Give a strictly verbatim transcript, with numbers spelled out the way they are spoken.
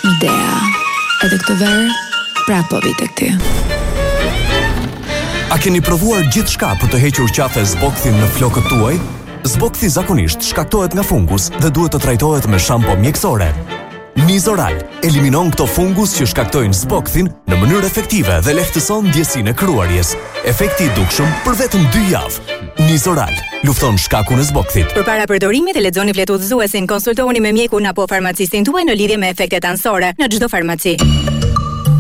Midea. Edhe këtë verë, prapë po vite këty. A keni provuar gjithçka për të hequr qafe zbokthin në flokët tuaj? Zbokthi zakonisht shkaktohet nga fungus dhe duhet të trajtohet me shampo mjekësore. Nizoral eliminon këto fungus që shkaktojnë zbokthin në mënyrë efektive dhe lehtëson ndjesinë e kruarjes. Efekti i dukshëm për vetëm dy javë. Nizoral lufton shkakun e zbokthit. Përpara përdorimit, lexoni fletudhëzuesin, konsultohuni me mjekun apo farmacistin tuaj në lidhje me efektet anësore në çdo farmaci.